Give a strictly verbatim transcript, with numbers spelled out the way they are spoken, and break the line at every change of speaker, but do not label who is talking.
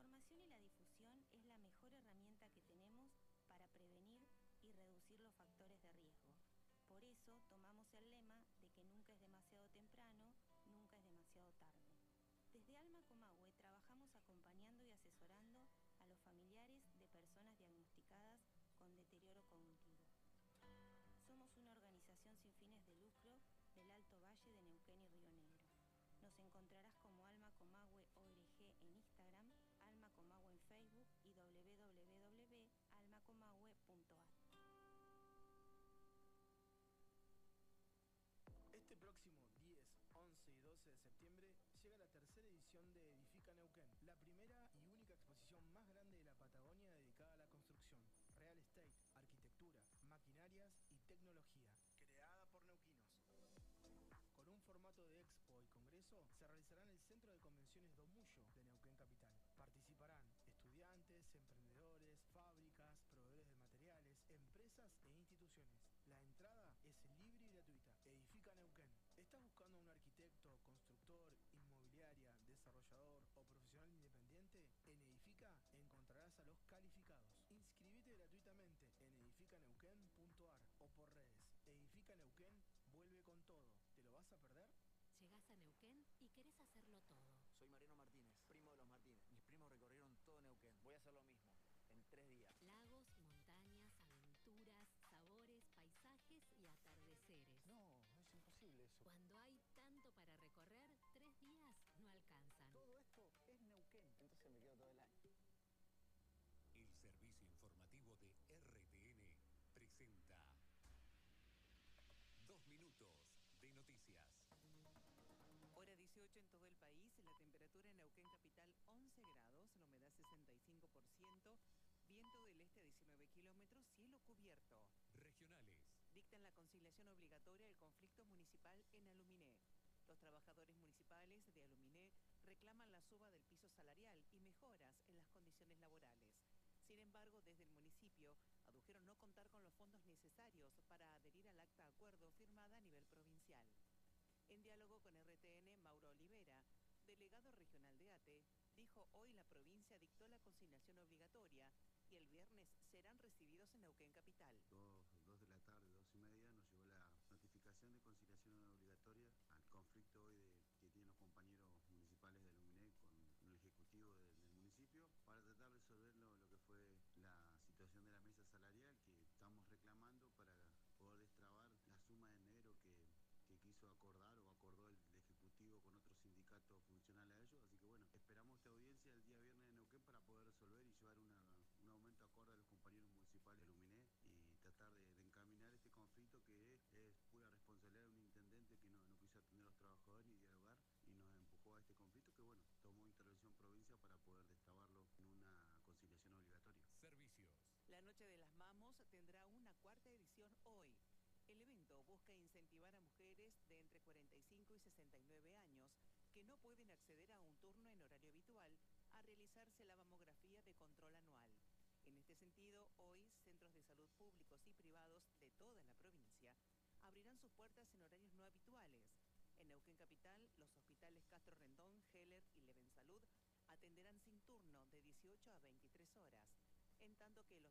información y la difusión es la mejor herramienta que tenemos para prevenir y reducir los factores de riesgo. Por eso tomamos el lema de que nunca es demasiado temprano, nunca es demasiado tarde. Desde Alma Comahue trabajamos acompañando y asesorando a los familiares de personas diagnosticadas con deterioro cognitivo. Somos una organización sin fines de lucro del Alto Valle de Neuquén y Río Negro. Nos encontrarás como Alma Comahue O R G en Instagram, Alma Comahue en Facebook y w w w punto alma comahue punto a r.
Este próximo diez, once y doce de septiembre llega la tercera edición de Edifica Neuquén, la primera y única exposición más grande de la Patagonia dedicada a la construcción, real estate, arquitectura, maquinarias y tecnología, creada por neuquinos. Con un formato de expo y congreso, se realizará en el Centro de Convenciones Domullo de Neuquén Capital. Participarán estudiantes, emprendedores, fábricas, proveedores de materiales, empresas e instituciones. La entrada es libre y gratuita. Edifica Neuquén. ¿Estás buscando un arquitecto, constructor, inmobiliaria, desarrollador o profesional independiente? En Edifica encontrarás a los calificados. Inscribite gratuitamente en edifica neuquén punto a r o por redes. Edifica Neuquén vuelve con todo. ¿Te lo vas a perder?
Llegás a Neuquén y querés hacerlo todo.
Soy Mariano Martínez, primo de los Martínez. Mis primos recorrieron todo Neuquén. Voy a hacer lo mismo, en tres días.
Lagos, montañas, aventuras, sabores, paisajes y atardeceres.
No, es imposible eso.
Cuando hay tanto para recorrer, tres días no alcanzan.
Todo esto es Neuquén.
Entonces me quedo todo el año.
El servicio informativo de R T N presenta Dos minutos de noticias.
Hora dieciocho en todo el país, la temperatura en Neuquén capital once grados, la humedad sesenta y cinco por ciento, viento del este a diecinueve kilómetros, cielo cubierto.
Regionales.
Dictan la conciliación obligatoria del conflicto municipal en Aluminé. Los trabajadores municipales de Aluminé reclaman la suba del piso salarial y mejoras en las condiciones laborales. Sin embargo, desde el municipio adujeron no contar con los fondos necesarios para adherir al acta de acuerdo firmada a nivel provincial. En diálogo con R T N, Mauro Olivera, delegado regional de ATE, dijo hoy la provincia dictó la consignación obligatoria y el viernes serán recibidos en Neuquén capital.
Dos, dos de la tarde, dos y media, nos llegó la notificación de conciliación obligatoria al conflicto hoy de, que tienen los compañeros municipales de Aluminé con el ejecutivo de, del municipio para tratar de resolver lo, lo que fue la situación de la mesa salarial que estamos reclamando para poder destrabar la suma de enero que que quiso acordar o acordó el, el Ejecutivo con otros sindicatos funcionales a ellos, así que bueno, esperamos esta audiencia el día viernes en Neuquén para poder resolver y llevar una, un aumento acorde a los compañeros municipales de Aluminé y tratar de, de encaminar este conflicto que es, es pura responsabilidad de un intendente que no, no quiso atender a los trabajadores ni dialogar y nos empujó a este conflicto que bueno, tomó intervención provincia para poder destrabarlo en una conciliación obligatoria.
Servicios.
La Noche de las Mamos tendrá una cuarta edición hoy. El evento busca incentivar a mujeres de entre cuarenta y cinco y sesenta y nueve años que no pueden acceder a un turno en horario habitual a realizarse la mamografía de control anual. En este sentido, hoy centros de salud públicos y privados de toda la provincia abrirán sus puertas en horarios no habituales. En Neuquén capital, los hospitales Castro Rendón, Heller y Leven Salud atenderán sin turno de dieciocho a veintitrés horas, en tanto que los